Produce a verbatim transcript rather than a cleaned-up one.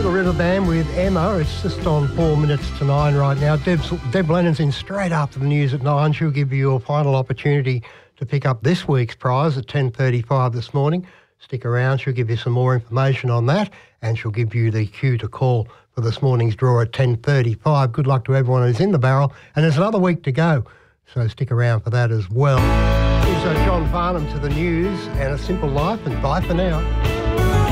Little River Band with Emma. It's just on four minutes to nine right now. Deb's, Deb Lennon's in straight after the news at nine. She'll give you your final opportunity to pick up this week's prize at ten thirty-five this morning. Stick around. She'll give you some more information on that, and she'll give you the cue to call for this morning's draw at ten thirty-five. Good luck to everyone who's in the barrel, and there's another week to go, so stick around for that as well. Here's uh, John Farnham to the news and A Simple Life, and bye for now.